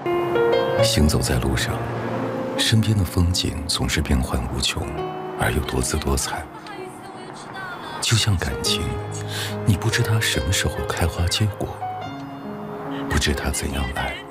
行走在路上，身边的风景总是变幻无穷，而又多姿多彩。就像感情，你不知它什么时候开花结果，不知它怎样来，